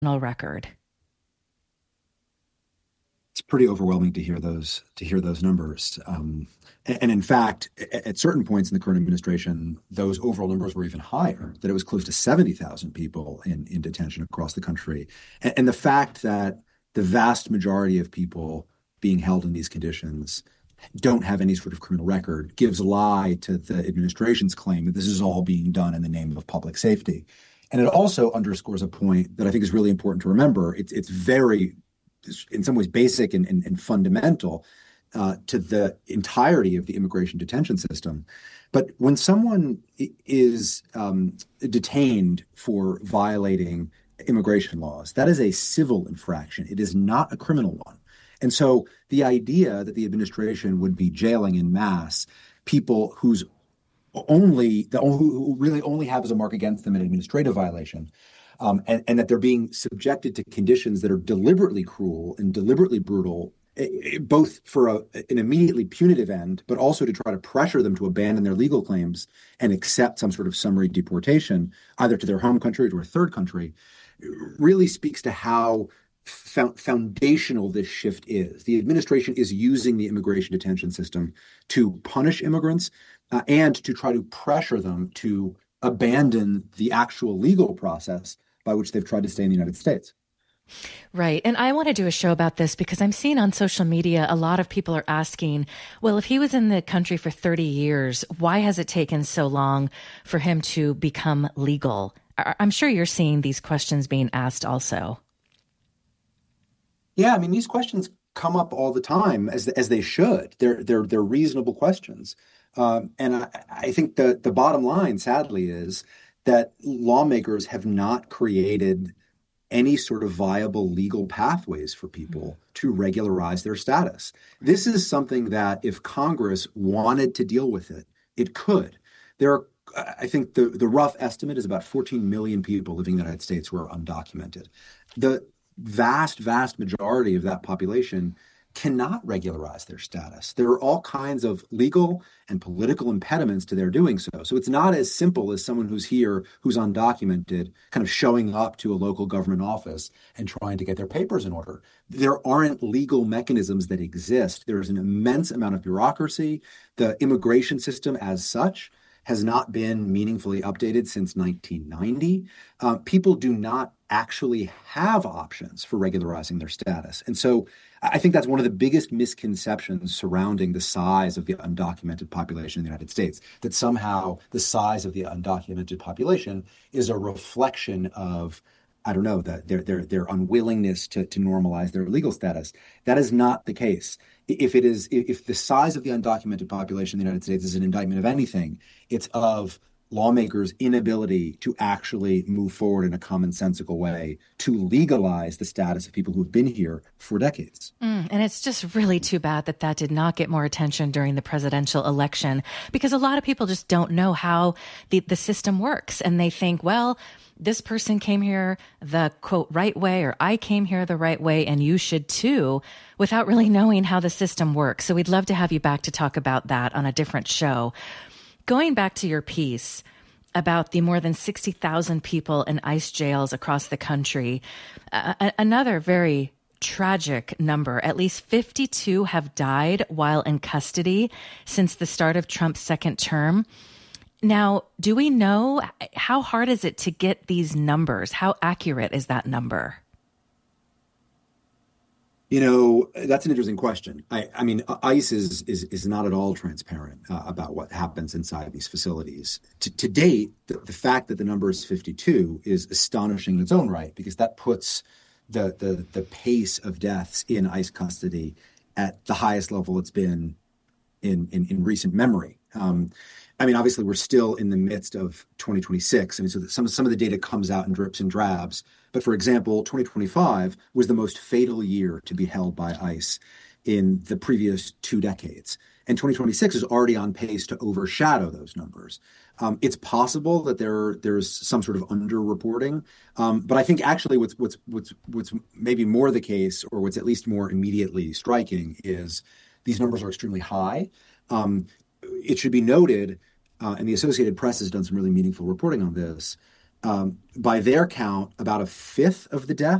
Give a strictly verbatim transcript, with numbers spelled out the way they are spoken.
record? It's pretty overwhelming to hear those to hear those numbers. Um, and, and in fact, at, at certain points in the current administration, those overall numbers were even higher. That it was close to seventy thousand people in in detention across the country. And, and the fact that the vast majority of people being held in these conditions don't have any sort of criminal record gives lie to the administration's claim that this is all being done in the name of public safety. And it also underscores a point that I think is really important to remember. It's it's very, in some ways, basic and, and, and fundamental uh, to the entirety of the immigration detention system. But when someone is um, detained for violating immigration laws, that is a civil infraction. It is not a criminal one. And so the idea that the administration would be jailing in mass people whose only the who really only have as a mark against them an administrative violation, um, and, and that they're being subjected to conditions that are deliberately cruel and deliberately brutal, both for a, an immediately punitive end, but also to try to pressure them to abandon their legal claims and accept some sort of summary deportation, either to their home country or to a third country, really speaks to how foundational this shift is. The administration is using the immigration detention system to punish immigrants uh, and to try to pressure them to abandon the actual legal process by which they've tried to stay in the United States. Right. And I want to do a show about this because I'm seeing on social media a lot of people are asking, well, if he was in the country for thirty years, why has it taken so long for him to become legal? I'm sure you're seeing these questions being asked also. Yeah, I mean, these questions come up all the time, as as they should. They're they're they're reasonable questions, um, and I, I think the the bottom line, sadly, is that lawmakers have not created any sort of viable legal pathways for people to regularize their status. This is something that, if Congress wanted to deal with it, it could. There are, I think, the the rough estimate is about fourteen million people living in the United States who are undocumented. The vast, vast majority of that population cannot regularize their status. There are all kinds of legal and political impediments to their doing so. So it's not as simple as someone who's here, who's undocumented, kind of showing up to a local government office and trying to get their papers in order. There aren't legal mechanisms that exist. There's an immense amount of bureaucracy. The immigration system as such has not been meaningfully updated since nineteen ninety. Uh, people do not actually have options for regularizing their status. And so I think that's one of the biggest misconceptions surrounding the size of the undocumented population in the United States, that somehow the size of the undocumented population is a reflection of, I don't know, that their their their unwillingness to to normalize their legal status. That is not the case. If it is, if the size of the undocumented population in the United States is an indictment of anything, it's of lawmakers' inability to actually move forward in a commonsensical way to legalize the status of people who have been here for decades. Mm, and it's just really too bad that that did not get more attention during the presidential election, because a lot of people just don't know how the, the system works. And they think, well, this person came here the, quote, right way, or I came here the right way, and you should too, without really knowing how the system works. So we'd love to have you back to talk about that on a different show. Going back to your piece about the more than sixty thousand people in ICE jails across the country, uh, another very tragic number. At least fifty-two have died while in custody since the start of Trump's second term. Now, do we know, how hard is it to get these numbers? How accurate is that number? You know, that's an interesting question. I, I mean, ICE is is is not at all transparent uh, about what happens inside these facilities. To, to date, the, the fact that the number is fifty-two is astonishing in its own right, because that puts the the the pace of deaths in ICE custody at the highest level it's been in in, in recent memory. Um, I mean, obviously, we're still in the midst of twenty twenty-six. I mean, so that some some of the data comes out in drips and drabs. But for example, twenty twenty-five was the most fatal year to be held by ICE in the previous two decades. And twenty twenty-six is already on pace to overshadow those numbers. Um, it's possible that there there's some sort of underreporting, um, but I think actually what's what's what's what's maybe more the case, or what's at least more immediately striking, is these numbers are extremely high. Um, it should be noted, uh, and the Associated Press has done some really meaningful reporting on this, um, by their count, about a fifth of the deaths